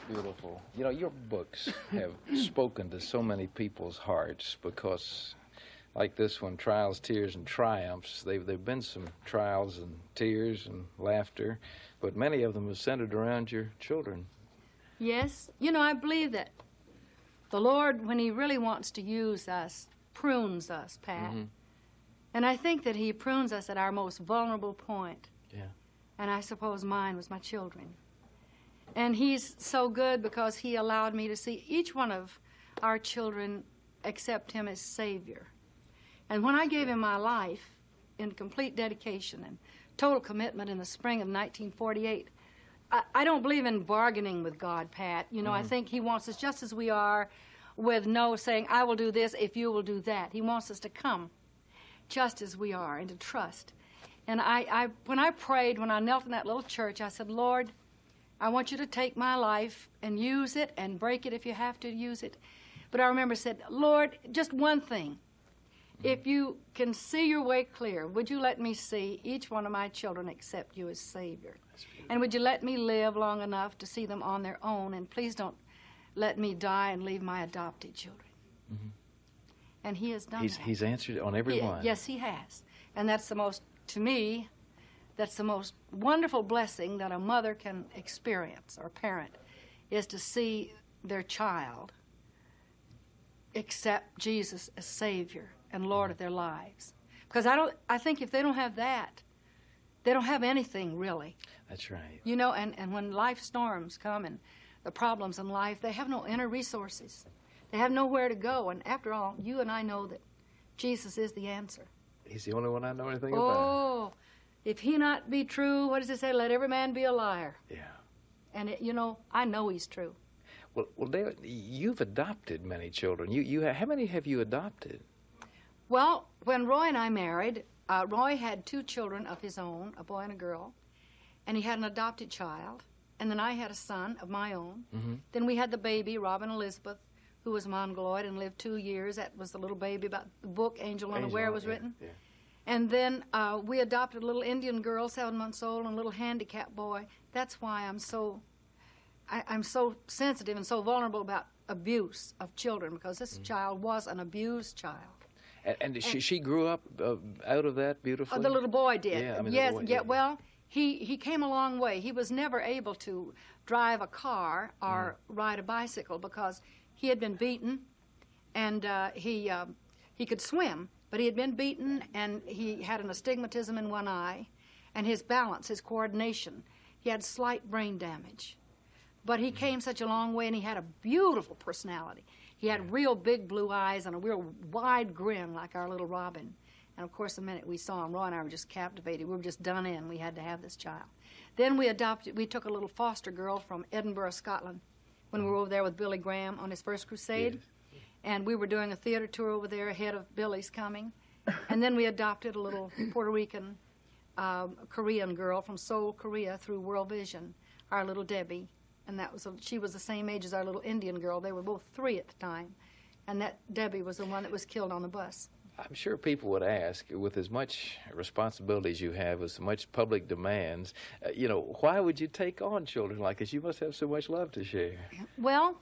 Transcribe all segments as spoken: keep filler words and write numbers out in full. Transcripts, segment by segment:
beautiful. You know, your books have spoken to so many people's hearts because, like this one, Trials, Tears, and Triumphs, they've, they've been some trials and tears and laughter, but many of them have centered around your children. Yes. You know, I believe that the Lord, when he really wants to use us, prunes us, Pat. Mm-hmm. And I think that he prunes us at our most vulnerable point. Yeah. And I suppose mine was my children. And he's so good because he allowed me to see each one of our children accept him as Savior. And when I gave him my life in complete dedication and total commitment in the spring of nineteen forty-eight, I, I don't believe in bargaining with God, Pat. You know, mm-hmm. I think he wants us just as we are, with no saying, I will do this if you will do that. He wants us to come just as we are and to trust. And I, I, when I prayed, when I knelt in that little church, I said, Lord, I want you to take my life and use it and break it if you have to use it. But I remember I said, Lord, just one thing. If you can see your way clear, would you let me see each one of my children accept you as Savior? And would you let me live long enough to see them on their own? And please don't let me die and leave my adopted children. Mm-hmm. And he has done he's, that. He's answered on every he, one. Yes, he has. And that's the most, to me, that's the most wonderful blessing that a mother can experience, or parent, is to see their child accept Jesus as Savior and Lord of their lives. Because I don't, I think if they don't have that, they don't have anything really. That's right. You know, and, and when life storms come and the problems in life, they have no inner resources. They have nowhere to go. And after all, you and I know that Jesus is the answer. He's the only one I know anything oh, about. Oh, if he not be true, what does it say? Let every man be a liar. Yeah. And, it, you know, I know he's true. Well, well, David, you've adopted many children. You, you, how many have you adopted? Well, when Roy and I married, uh, Roy had two children of his own, a boy and a girl, and he had an adopted child. And then I had a son of my own. Mm-hmm. Then we had the baby, Robin Elizabeth, who was mongoloid and lived two years. That was the little baby about the book Angel Unaware was yeah, written. Yeah. And then uh, we adopted a little Indian girl, seven months old, and a little handicapped boy. That's why I'm so, I, I'm so sensitive and so vulnerable about abuse of children, because this mm-hmm. child was an abused child. And, and, and she, she grew up uh, out of that beautifully? Uh, the little boy did. Yeah, I mean, yes, boy, yeah, yeah, well, he, he came a long way. He was never able to drive a car or mm. ride a bicycle because he had been beaten, and uh, he, uh, he could swim, but he had been beaten, and he had an astigmatism in one eye, and his balance, his coordination, he had slight brain damage. But he mm. came such a long way, and he had a beautiful personality. He had real big blue eyes and a real wide grin like our little Robin. And, of course, the minute we saw him, Roy and I were just captivated. We were just done in. We had to have this child. Then we adopted, we took a little foster girl from Edinburgh, Scotland, when we were over there with Billy Graham on his first crusade. Yes. And we were doing a theater tour over there ahead of Billy's coming. And then we adopted a little Puerto Rican, um, Korean girl from Seoul, Korea, through World Vision, our little Debbie. And that was a, she was the same age as our little Indian girl. They were both three at the time. And that Debbie was the one that was killed on the bus. I'm sure people would ask, with as much responsibilities you have, with so much public demands, uh, you know, why would you take on children like this? You must have so much love to share. Well,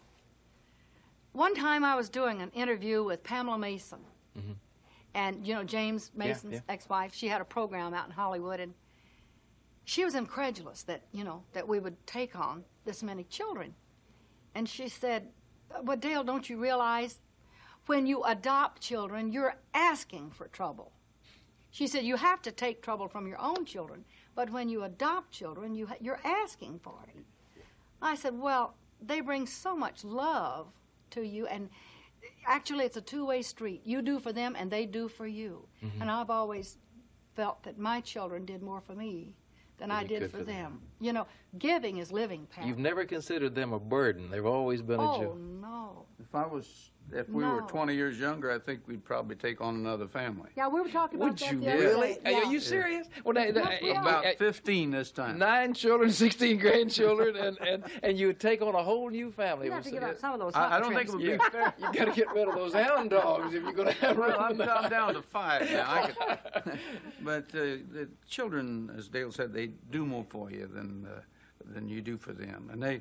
one time I was doing an interview with Pamela Mason. Mm-hmm. And, you know, James Mason's yeah, yeah. ex-wife, she had a program out in Hollywood, and she was incredulous that, you know, that we would take on this many children. And she said, well, Dale, don't you realize when you adopt children, you're asking for trouble? She said, you have to take trouble from your own children, but when you adopt children, you ha you're asking for it. I said, well, they bring so much love to you, and actually it's a two-way street. You do for them, and they do for you. Mm-hmm. And I've always felt that my children did more for me than I did for, for them. them. You know, giving is living, Pat. You've never considered them a burden. They've always been oh, a joy. Oh, no. If I was, if we no. were twenty years younger, I think we'd probably take on another family. Yeah, we were talking about Would that you the other really? day. Are yeah. you serious? Yeah. Well, that, that, Yeah. About uh, fifteen this time. Nine children, sixteen grandchildren, and, and, and you would take on a whole new family. You have to give up some of those. I, I don't think it would you, be fair. You got to get rid of those hound dogs if you're going to have Well, room I'm, in the I'm house. down to five now. I could, but uh, the children, as Dale said, they do more for you than uh, than you do for them, and they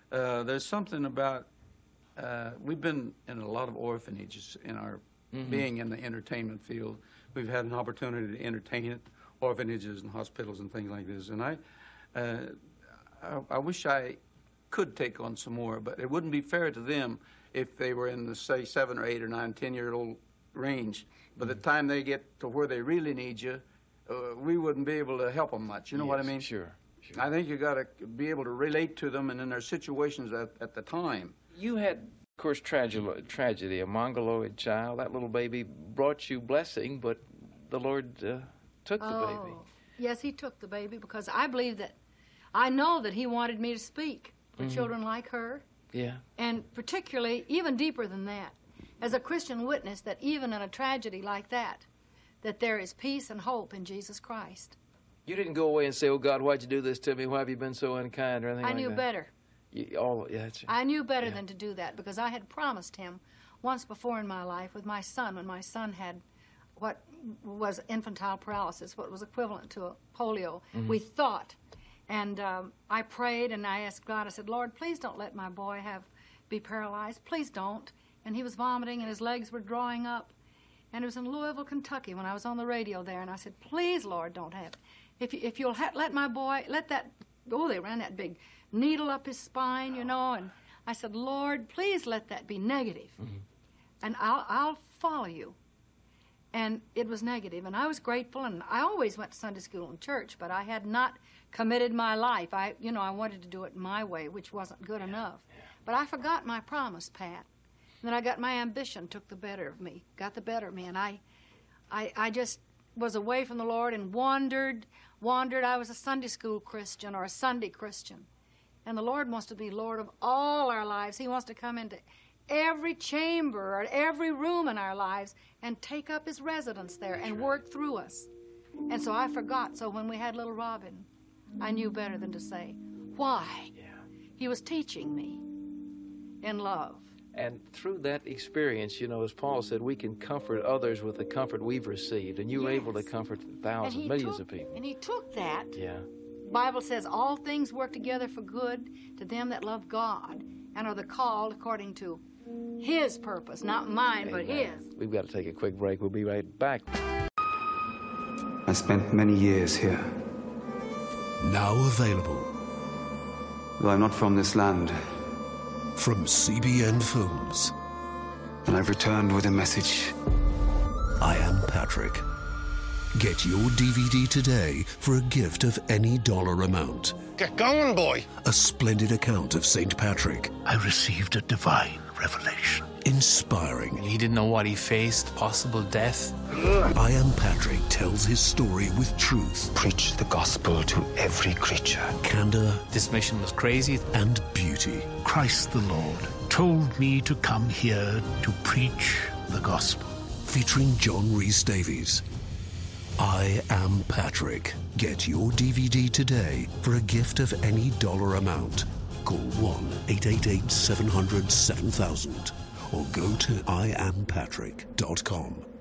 Uh, there's something about, uh, we've been in a lot of orphanages in our mm-hmm. being in the entertainment field. We've had an opportunity to entertain at orphanages and hospitals and things like this. And I, uh, I, I wish I could take on some more, but it wouldn't be fair to them if they were in the, say, seven or eight or nine, ten-year-old range. By the time they get to where they really need you, uh, we wouldn't be able to help them much. You know yes, what I mean? Sure, sure. I think you got to be able to relate to them and in their situations at, at the time. You had, of course, tragedy, tragedy, a mongoloid child. That little baby brought you blessing, but the Lord uh, took the oh, baby. Yes, he took the baby because I believe that, I know that he wanted me to speak for mm-hmm. children like her. Yeah. And particularly, even deeper than that, as a Christian witness, that even in a tragedy like that, that there is peace and hope in Jesus Christ. You didn't go away and say, "Oh God, why'd you do this to me? Why have you been so unkind?" or anything I like knew that? better. You, all, yeah, that's, I knew better yeah. than to do that because I had promised him once before in my life with my son, when my son had what was infantile paralysis, what was equivalent to a polio, mm-hmm. we thought. And um, I prayed and I asked God, I said, "Lord, please don't let my boy have be paralyzed. Please don't." And he was vomiting and his legs were drawing up. And it was in Louisville, Kentucky when I was on the radio there. And I said, "Please, Lord, don't have it. If, you, if you'll ha let my boy, let that," oh, they ran that big needle up his spine, you know. And I said, "Lord, please let that be negative. Mm-hmm. And I'll, I'll follow you." And it was negative, and I was grateful, and I always went to Sunday school and church, but I had not committed my life. I, you know, I wanted to do it my way, which wasn't good yeah. enough. Yeah. But I forgot my promise, Pat. And then I got my ambition, took the better of me, got the better of me, and I, I, I just was away from the Lord and wandered, wandered. I was a Sunday school Christian or a Sunday Christian. And the Lord wants to be Lord of all our lives. He wants to come into every chamber or every room in our lives and take up his residence there and work through us. And so I forgot. So when we had little Robin, I knew better than to say, why? Yeah. He was teaching me in love. And through that experience, you know, as Paul said, we can comfort others with the comfort we've received. And you were yes. able to comfort thousands, millions took, of people. And he took that. Yeah. Bible says all things work together for good to them that love God and are the called according to his purpose, not mine, Amen. But his. We've got to take a quick break. We'll be right back. I spent many years here. Now available. Though I'm not from this land. From C B N Films. And I've returned with a message. I Am Patrick. Get your D V D today for a gift of any dollar amount. Get going, boy. A splendid account of Saint Patrick. I received a divine revelation. Inspiring. He didn't know what he faced, possible death. I Am Patrick tells his story with truth. Preach the gospel to every creature. Candor. This mission was crazy. And beauty. Christ the Lord told me to come here to preach the gospel. Featuring John Rhys Davies. I Am Patrick. Get your D V D today for a gift of any dollar amount. Call one eight eight eight, seven hundred, seven thousand or go to I am patrick dot com.